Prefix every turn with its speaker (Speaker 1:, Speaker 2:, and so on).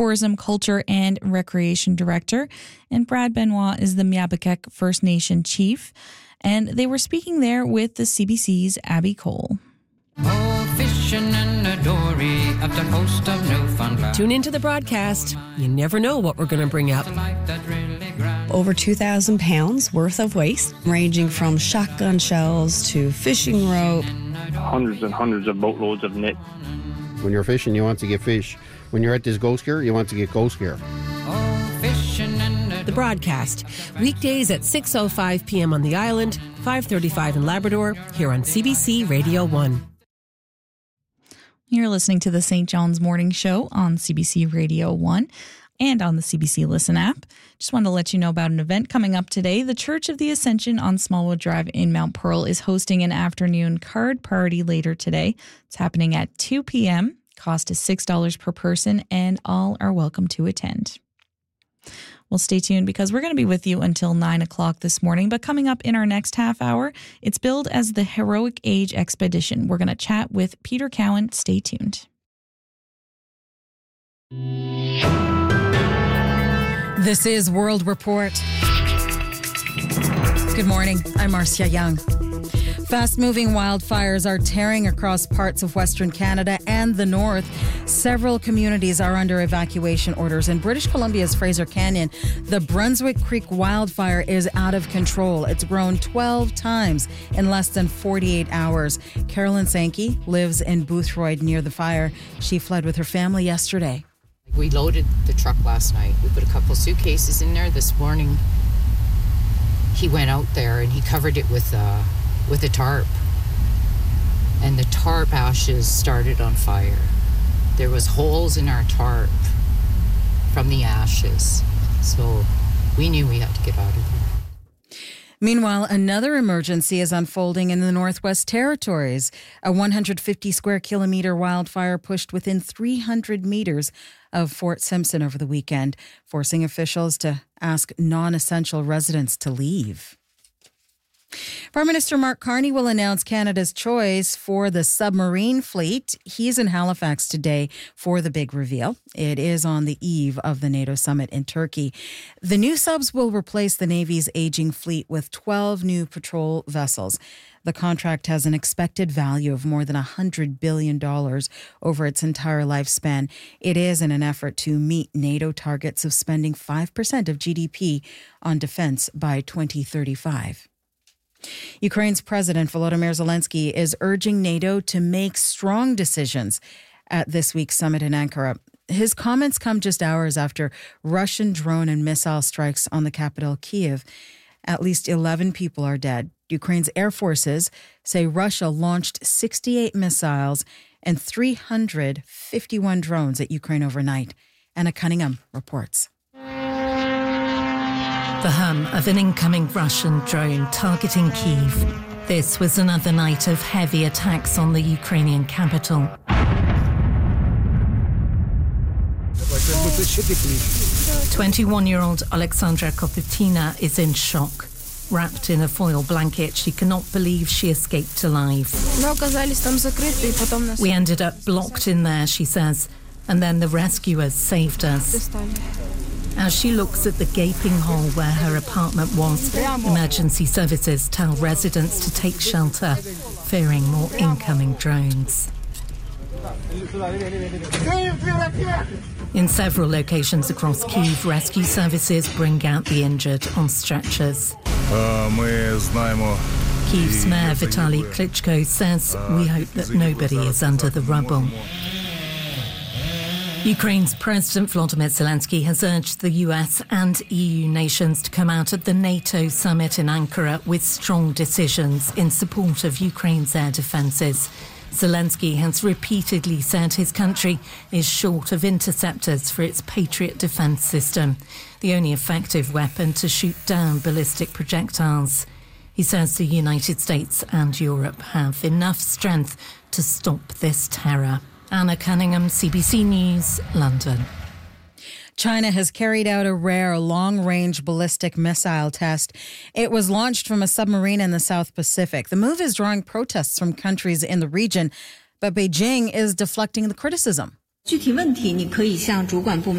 Speaker 1: Tourism, Culture, and Recreation Director. And Brad Benoit is the Miabekek First Nation Chief. And they were speaking there with the CBC's Abby Cole.
Speaker 2: Oh, fishing in the dory of the coast of Newfoundland.
Speaker 3: Tune into the broadcast. You never know what we're going to bring up.
Speaker 4: Over 2,000 pounds worth of waste, ranging from shotgun shells to fishing rope.
Speaker 5: Hundreds and hundreds of boatloads of net.
Speaker 6: When you're fishing, you want to get fish. When you're at this ghost gear, you want to get ghost gear.
Speaker 3: The broadcast, weekdays at 6:05 p.m. on the island, 5:35 in Labrador, here on CBC Radio 1.
Speaker 1: You're listening to the St. John's Morning Show on CBC Radio 1 and on the CBC Listen app. Just wanted to let you know about an event coming up today. The Church of the Ascension on Smallwood Drive in Mount Pearl is hosting an afternoon card party later today. It's happening at 2 p.m. Cost is $6 per person, and all are welcome to attend. Well, stay tuned because we're going to be with you until 9 o'clock this morning. But coming up in our next half hour, it's billed as the Heroic Age Expedition. We're going to chat with Peter Cowan. Stay tuned.
Speaker 7: This is World Report. Good morning. I'm Marcia Young. Fast-moving wildfires are tearing across parts of Western Canada and the north. Several communities are under evacuation orders. In British Columbia's Fraser Canyon, the Brunswick Creek wildfire is out of control. It's grown 12 times in less than 48 hours. Carolyn Sankey lives in Boothroyd near the fire. She fled with her family yesterday.
Speaker 8: We loaded the truck last night. We put a couple suitcases in there. This morning, he went out there and he covered it with a tarp, and the tarp ashes started on fire. There was holes in our tarp from the ashes, so we knew we had to get out of there.
Speaker 7: Meanwhile, another emergency is unfolding in the Northwest Territories. A 150 square kilometer wildfire pushed within 300 meters of Fort Simpson over the weekend, forcing officials to ask non-essential residents to leave. Prime Minister Mark Carney will announce Canada's choice for the submarine fleet. He's in Halifax today for the big reveal. It is on the eve of the NATO summit in Turkey. The new subs will replace the Navy's aging fleet with 12 new patrol vessels. The contract has an expected value of more than $100 billion over its entire lifespan. It is in an effort to meet NATO targets of spending 5% of GDP on defense by 2035. Ukraine's President Volodymyr Zelensky is urging NATO to make strong decisions at this week's summit in Ankara. His comments come just hours after Russian drone and missile strikes on the capital, Kyiv. At least 11 people are dead. Ukraine's air forces say Russia launched 68 missiles and 351 drones at Ukraine overnight. Anna Cunningham reports.
Speaker 9: The hum of an incoming Russian drone targeting Kyiv. This was another night of heavy attacks on the Ukrainian capital. 21-year-old Alexandra Kopitina is in shock. Wrapped in a foil blanket, she cannot believe she escaped alive. We ended up blocked in there, she says, and then the rescuers saved us. As she looks at the gaping hole where her apartment was, emergency services tell residents to take shelter, fearing more incoming drones. In several locations across Kyiv, rescue services bring out the injured on stretchers. Kyiv's Mayor Vitaly Klitschko says, "We hope that nobody is under the rubble." Ukraine's President Volodymyr Zelensky has urged the US and EU nations to come out at the NATO summit in Ankara with strong decisions in support of Ukraine's air defences. Zelensky has repeatedly said his country is short of interceptors for its Patriot defence system, the only effective weapon to shoot down ballistic projectiles. He says the United States and Europe have enough strength to stop this terror. Anna Cunningham, CBC News, London.
Speaker 7: China has carried out a rare long-range ballistic missile test. It was launched from a submarine in the South Pacific. The move is drawing protests from countries in the region, but Beijing is deflecting the criticism.